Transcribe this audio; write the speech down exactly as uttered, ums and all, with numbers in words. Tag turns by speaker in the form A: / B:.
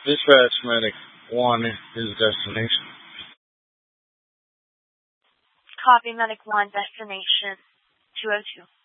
A: Dispatch Medic one is destination.
B: Copy Medic one, destination two oh two.